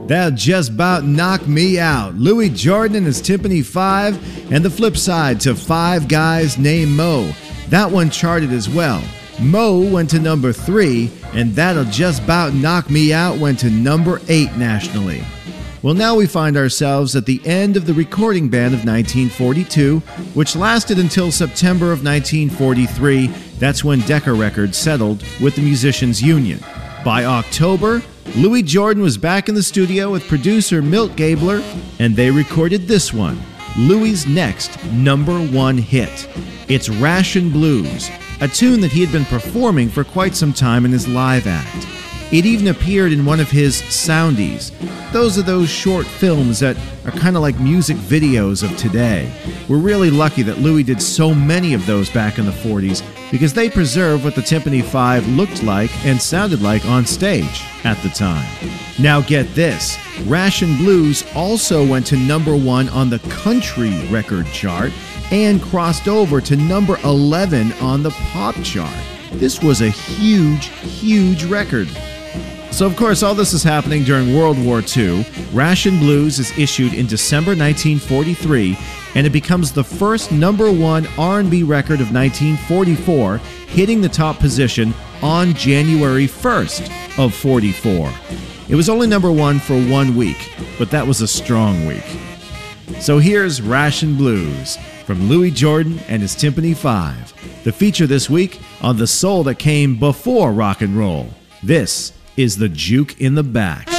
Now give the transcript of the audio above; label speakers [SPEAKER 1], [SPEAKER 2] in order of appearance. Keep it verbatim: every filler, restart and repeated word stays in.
[SPEAKER 1] That'll just about knock me out. Louis Jordan and his Tympany Five, and the flip side to Five Guys Named Mo. That one charted as well. Mo went to number three, and That'll Just About Knock Me Out went to number eight nationally. Well, now we find ourselves at the end of the recording ban of nineteen forty-two, which lasted until September of nineteen forty-three. That's when Decca Records settled with the Musicians Union. By October, Louis Jordan was back in the studio with producer Milt Gabler, and they recorded this one, Louis' next number one hit. It's Ration Blues, a tune that he had been performing for quite some time in his live act. It even appeared in one of his soundies. Those are those short films that are kind of like music videos of today. We're really lucky that Louis did so many of those back in the forties because they preserve what the Tympany Five looked like and sounded like on stage at the time. Now get this, Ration Blues also went to number one on the country record chart and crossed over to number eleven on the pop chart. This was a huge, huge record. So of course all this is happening during World War Two. Ration Blues is issued in December nineteen forty-three, and it becomes the first number one R and B record of nineteen forty-four, hitting the top position on January first of forty-four. It was only number one for one week, but that was a strong week. So here's Ration Blues from Louis Jordan and his Tympany Five, the feature this week on the soul that came before rock and roll. This is the Juke in the Back.